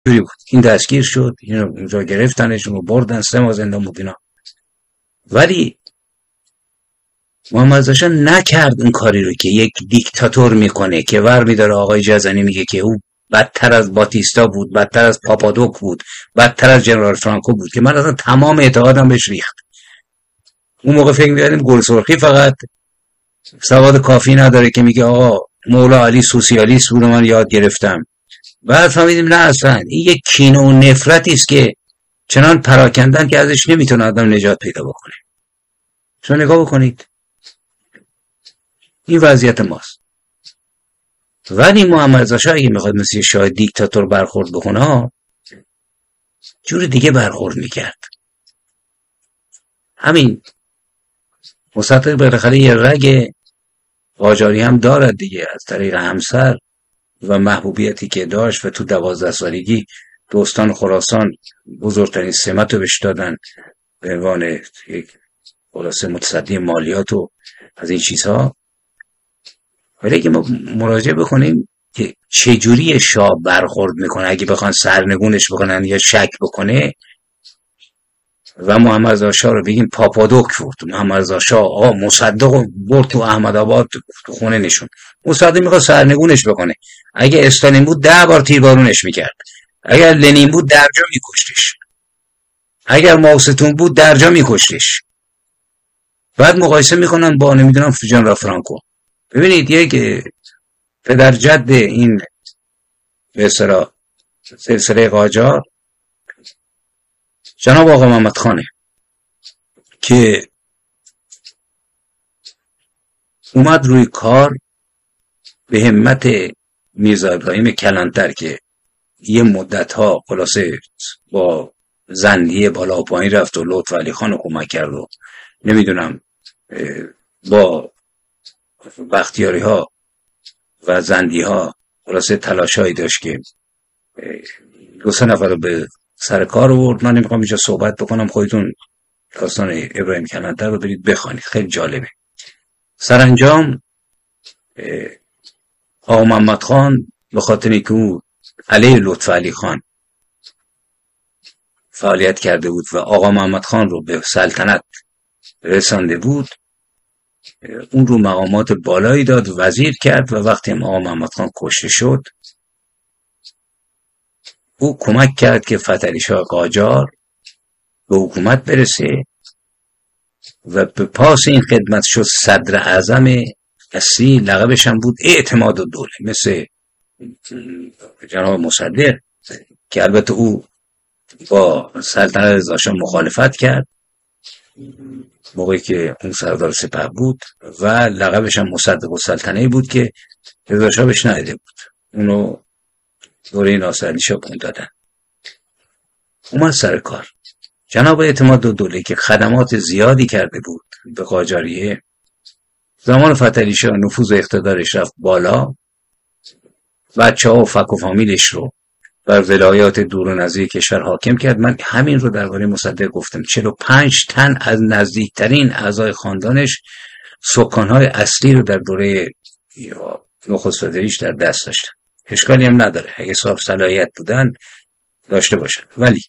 جوری بود. این دستگیر شد، اینو اونجا گرفتنش و بردن 3 ماه زندان بود اینا. ولی محمد رضا شاه نکرد اون کاری رو که یک دیکتاتور میکنه، که ور میداره آقای جزنی میگه که او بدتر از باتیستا بود، بدتر از پاپادوک بود، بدتر از جنرال فرانکو بود، که من اصلا تمام اعتقادم بهش ریخت. اون موقع فکر می‌کردیم گل سرخی فقط سواد کافی نداره که میگه آقا مولا علی سوسیالیست بود، من یاد گرفتم. بعد فهمیدیم نه، اصلا این یک کینه و نفرتی است که چنان پراکندن که ازش نمیتونه آدم نجات پیدا بکنه. شما نگاه بکنید، این وضعیت ماست. ولی محمد رضا شاه اگه میخواد مثل شاه دیکتاتور برخورد بکنه، جور دیگه برخورد میکرد. همین مصدق بالاخره یه رگ قاجاری هم دارد دیگه، از طریق همسر و محبوبیتی که داشت، و تو 12 سالگی دوستان خراسان بزرگترین سمت رو بهش دادن به عنوان یک خلاصه متصدی مالیات و از این چیزها. ولی اگه ما مراجعه بکنیم که چجوری شاه برخورد میکنه اگه بخوان سرنگونش بکنن یا شک بکنه، و محمد رضا شاه رو بگیم پاپادوک بود، محمد رضا شاه آقا مصدق برد تو احمدآباد تو خونه نشون، مصدق میخواد سرنگونش بکنه. اگه استالین بود 10 بار تیربارونش میکرد، اگر لنین بود درجا میکشتش، اگر ماوستون بود درجا میکشتش. بعد مقایسه میکنن با نمیدونم جنرال فرانکو. ببینید یک پدر جد این به اصطلاح سلسله قاجار جناب آقا محمد خانه که اومد روی کار به همت میرزا ابراهیم کلانتر که یه مدت ها خلاصه با زندیه بالا و پایین رفت و لطف علی خان رو کمک کرد و نمیدونم با بختیاری ها و زندی ها خلاصه تلاش هایی داشت که 2-3 نفر رو به سر کار آورد. من نمیخوام اینجا صحبت بکنم، خودتون داستان ابراهیم کلانتر رو برید بخوانید، خیلی جالبه. سرانجام آقا محمد خان به خاطر اینکه او علیه لطف علی خان فعالیت کرده بود و آقا محمد خان رو به سلطنت رسانده بود، اون رو مقامات بالایی داد، وزیر کرد، و وقتی آقا محمد خان کشته شد او کمک کرد که فتحعلی شاه قاجار به حکومت برسه و به پاس این خدمت شد صدر اعظم اصلی. لقبش هم بود اعتماد الدوله، مثل جناب مصدق که البته او با سلطنت رضا شاه مخالفت کرد موقعی که اون سردار سپه بود، و لقبش هم مصدق السلطنه بود که رضا شاه بهش نداده بود، اونو دوره ناصرعلی شاه دادن. اومد سر کار. جناب اعتماد الدوله که خدمات زیادی کرده بود به قاجاریه، زمان فتحعلی شاه نفوذ و اقتدارش رفت بالا، بچه‌ها و فک و فامیلش رو بر ولایات دور و نزدیک کشور حاکم کرد. من همین رو درباره مصدق گفتم. 45 تن از نزدیکترین اعضای خاندانش سکانهای اصلی رو در دوره نخست وزیریش در دست داشتن. اشکالی هم نداره اگه صاحب صلاحیت بودن داشته باشن. ولی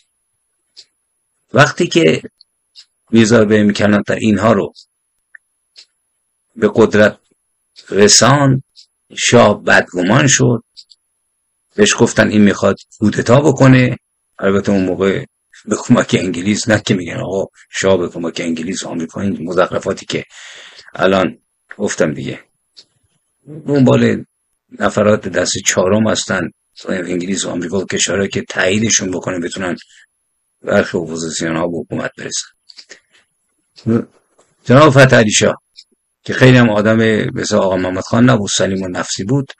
وقتی که میرزا ابراهیم کلانتر اینها رو به قدرت رساند، شاه بدگمان شد، بهش گفتن این میخواد کودتا بکنه. البته اون موقع به کمک انگلیس، نه که میگن آقا شاه به کمک انگلیس و آمریکا، این مزخرفاتی که الان گفتم دیگه، دنبال نفرات دست چهارم هستن انگلیس و آمریکا و کشورهایی که تاییدشون بکنه بتونن برخی اپوزیسیون ها به حکومت برسن. جناب فتحعلی شاه که خیلی هم آدم مثل آقا محمد خان نبود، سلیم و نفسی بود،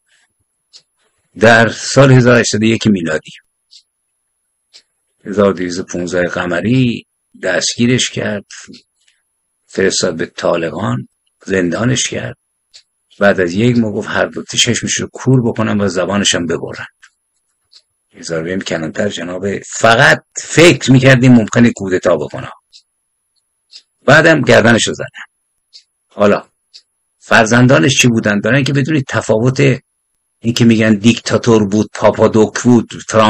در سال 1801 میلادی 1215 قمری دستگیرش کرد، فرستاد به طالقان، زندانش کرد. بعد از یک ماه گفت هر دو چشمش رو کور بکنم و زبانش هم ببرن. میرزا ابراهیم کلانتر جناب فقط فکر میکردیم ممکنه کودتا بکنه، بعدم گردنش رو زدن. حالا فرزندانش چی بودن؟ برای اینکه بدونید تفاوت این که میگن دیکتاتور بود، پاپادوک بود،